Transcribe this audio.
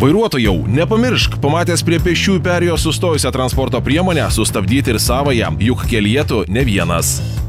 Vairuotojau, nepamiršk, pamatęs prie pėsčiųjų perėjos sustojusią transporto priemonę, sustabdyti ir savąją, juk kelyje tu ne vienas.